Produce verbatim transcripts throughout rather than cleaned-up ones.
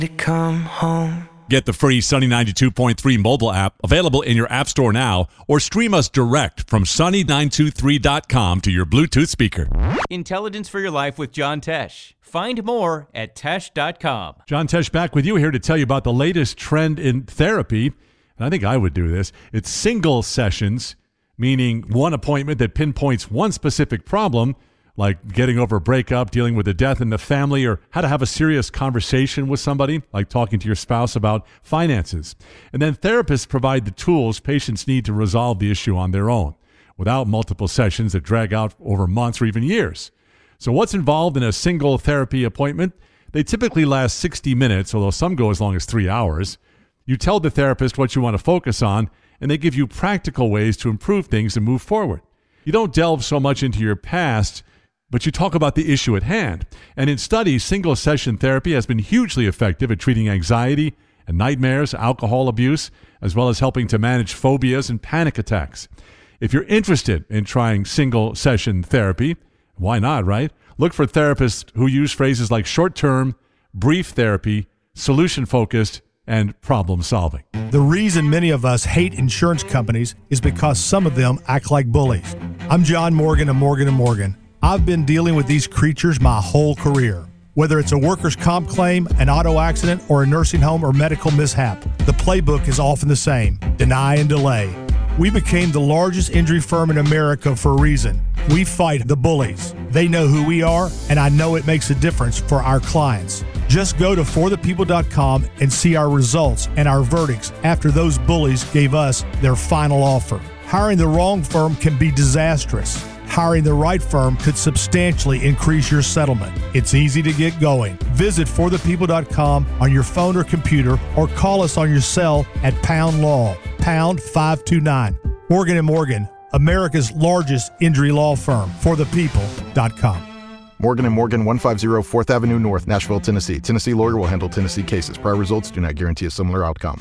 To come home. Get the free Sunny ninety-two point three mobile app available in your app store now, or stream us direct from sunny nine two three dot com to your Bluetooth speaker. Intelligence for Your Life with John Tesh. Find more at tesh dot com. John Tesh back with you here to tell you about the latest trend in therapy. And I think I would do this. It's single sessions, meaning one appointment that pinpoints one specific problem, like getting over a breakup, dealing with a death in the family, or how to have a serious conversation with somebody, like talking to your spouse about finances. And then therapists provide the tools patients need to resolve the issue on their own, without multiple sessions that drag out over months or even years. So what's involved in a single therapy appointment? They typically last sixty minutes, although some go as long as three hours. You tell the therapist what you want to focus on, and they give you practical ways to improve things and move forward. You don't delve so much into your past, but you talk about the issue at hand. And in studies, single-session therapy has been hugely effective at treating anxiety and nightmares, alcohol abuse, as well as helping to manage phobias and panic attacks. If you're interested in trying single-session therapy, why not, right? Look for therapists who use phrases like short-term, brief therapy, solution-focused, and problem-solving. The reason many of us hate insurance companies is because some of them act like bullies. I'm John Morgan of Morgan and Morgan. I've been dealing with these creatures my whole career. Whether it's a workers' comp claim, an auto accident, or a nursing home or medical mishap, the playbook is often the same: deny and delay. We became the largest injury firm in America for a reason. We fight the bullies. They know who we are, and I know it makes a difference for our clients. Just go to for the people dot com and see our results and our verdicts after those bullies gave us their final offer. Hiring the wrong firm can be disastrous. Hiring the right firm could substantially increase your settlement. It's easy to get going. Visit for the people dot com on your phone or computer, or call us on your cell at pound law, pound five two nine. Morgan and Morgan, America's largest injury law firm. for the people dot com. Morgan and Morgan, one fifty fourth Avenue North, Nashville, Tennessee. Tennessee lawyer will handle Tennessee cases. Prior results do not guarantee a similar outcome.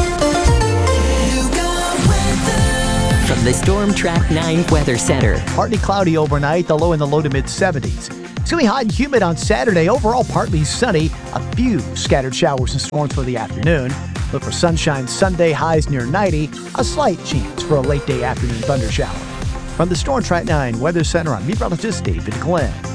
From the Storm Track nine Weather Center. Partly cloudy overnight, the low in the low to mid seventies. It's going to be hot and humid on Saturday. Overall, partly sunny. A few scattered showers and storms for the afternoon. Look for sunshine Sunday, highs near ninety. A slight chance for a late day afternoon thunder shower. From the Storm Track nine Weather Center, I'm meteorologist David Glenn.